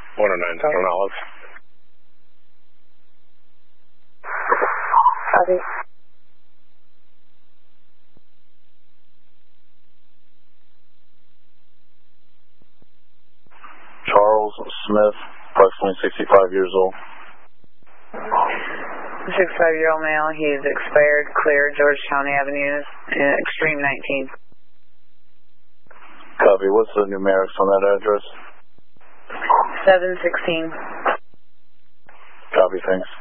109 Southern Olive. Copy. Charles Smith, approximately 65 years old. 65-year-old male. He's expired, clear, Georgetown Avenue, Extreme 19. Copy. What's the numerics on that address? 716. Copy, thanks.